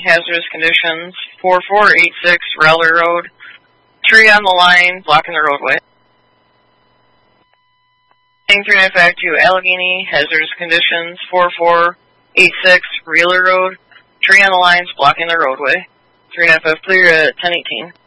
hazardous conditions, 4486 Rowler Road. Tree on the line, blocking the roadway. 3952 Allegheny, hazardous conditions, 4486 Reeler Road. Tree on the lines, blocking the roadway. 395 clear at 1018.